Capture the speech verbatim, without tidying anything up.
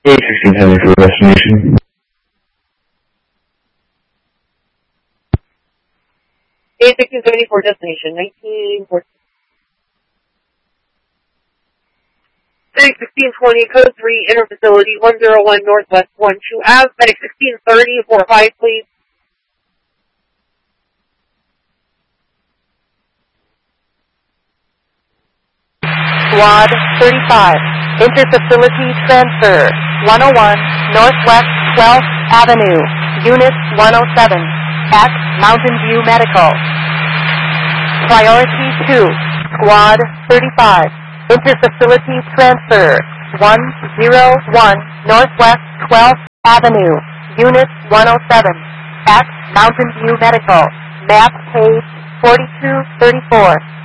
eight sixteen Henry for destination. eight sixteen seventy-four destination, nineteen fourteen. Medic sixteen twenty, code three, inner facility, one zero one Northwest one two Ave, Medic sixteen thirty, four five, please. Squad thirty-five, interfacility transfer, one oh one Northwest twelfth Avenue, Unit one oh seven, at Mountain View Medical. Priority two, Squad thirty-five, interfacility transfer, one oh one Northwest twelfth Avenue, Unit one oh seven, at Mountain View Medical. Map page forty-two thirty-four.